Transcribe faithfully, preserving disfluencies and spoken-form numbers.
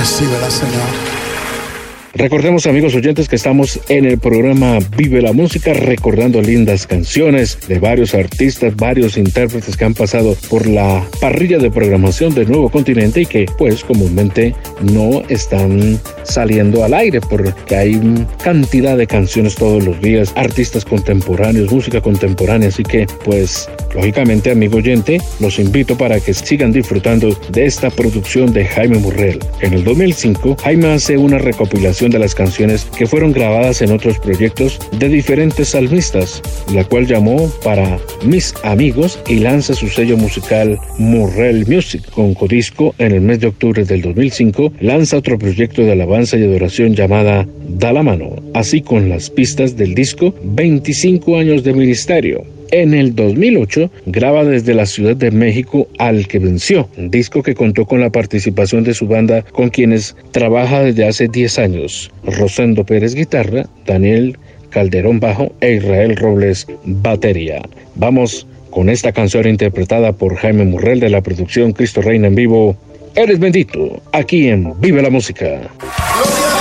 Recíbela, Señor. Recordemos, amigos oyentes, que estamos en el programa Vive la Música, recordando lindas canciones de varios artistas, varios intérpretes que han pasado por la parrilla de programación del Nuevo Continente y que, pues, comúnmente no están saliendo al aire porque hay cantidad de canciones todos los días, artistas contemporáneos, música contemporánea, así que, pues, lógicamente, amigo oyente, los invito para que sigan disfrutando de esta producción de Jaime Murrell. En el dos mil cinco, Jaime hace una recopilación de las canciones que fueron grabadas en otros proyectos de diferentes salmistas, la cual llamó Para Mis Amigos y lanza su sello musical Murrell Music. Con Codisco, en el mes de octubre del dos mil cinco, lanza otro proyecto de alabanza y adoración llamada Da la Mano, así con las pistas del disco veinticinco años de ministerio. En el dos mil ocho, graba desde la Ciudad de México Al que Venció, un disco que contó con la participación de su banda con quienes trabaja desde hace diez años, Rosendo Pérez guitarra, Daniel Calderón bajo e Israel Robles batería. Vamos con esta canción interpretada por Jaime Murrell de la producción Cristo Reina en Vivo, Eres Bendito, aquí en Vive la Música.